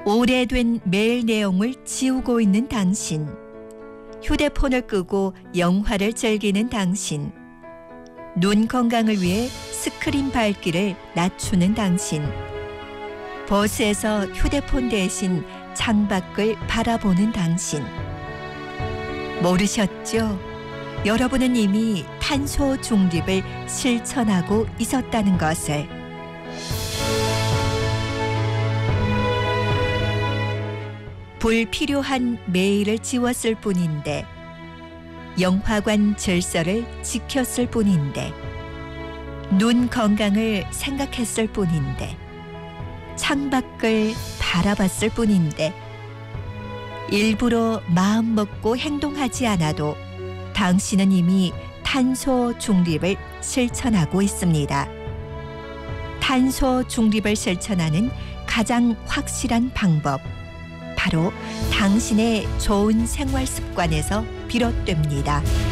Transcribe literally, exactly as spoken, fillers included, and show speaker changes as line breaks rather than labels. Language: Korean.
오래된 메일 내용을 지우고 있는 당신. 휴대폰을 끄고 영화를 즐기는 당신. 눈 건강을 위해 스크린 밝기를 낮추는 당신. 버스에서 휴대폰 대신 창밖을 바라보는 당신. 모르셨죠? 여러분은 이미 탄소 중립을 실천하고 있었다는 것을. 불필요한 메일을 지웠을 뿐인데, 영화관 질서를 지켰을 뿐인데, 눈 건강을 생각했을 뿐인데, 창밖을 바라봤을 뿐인데, 일부러 마음 먹고 행동하지 않아도 당신은 이미 탄소 중립을 실천하고 있습니다. 탄소 중립을 실천하는 가장 확실한 방법, 바로 당신의 좋은 생활 습관에서 비롯됩니다.